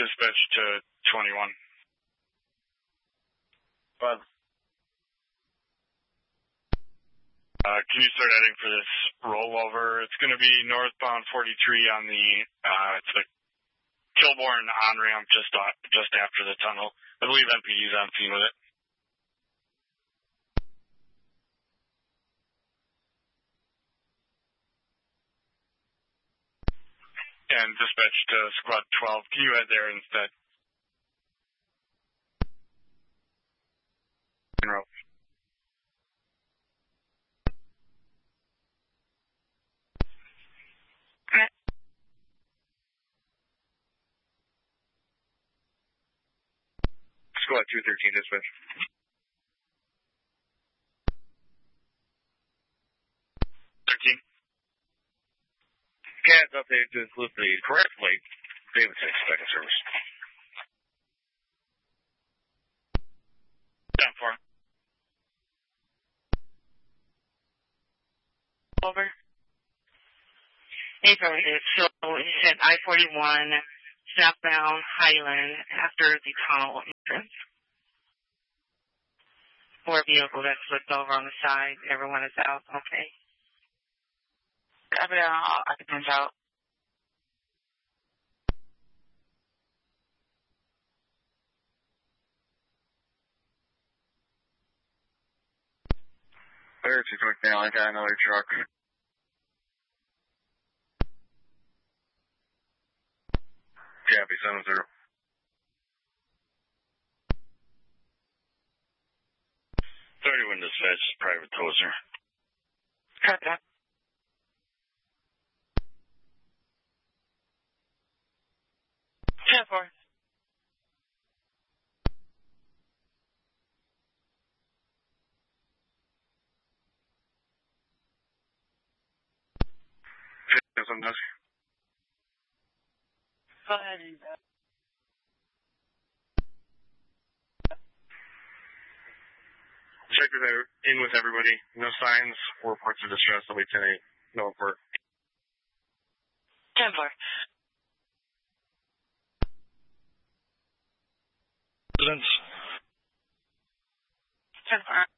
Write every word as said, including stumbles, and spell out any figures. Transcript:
Dispatch to twenty-one. Five. Uh, can you start heading for this rollover? It's going to be northbound forty-three on the, uh, it's the Kilbourne on-ramp just, uh, just after the tunnel. I believe M P D's on scene with it. And dispatch to squad twelve. Can you head there instead? In row. Squad two thirteen, dispatch. thirteen. C A D's updated to include the correct plate. Davidson expecting service. Down four. Over. Affirmative. So you said I forty-one, southbound Highland after the tunnel entrance. Or a vehicle that flipped over on the side. Everyone is out. Okay. Copy that. Occupants out. There's a quick now. I got another truck. Copy, seven zero. thirty-one dispatch, Private Tozer. Copy that. ten four. Sometimes. Go ahead. Check with her, in with everybody. No signs or reports of distress. I'll be ten eight. No report. ten four. Residents. ten four.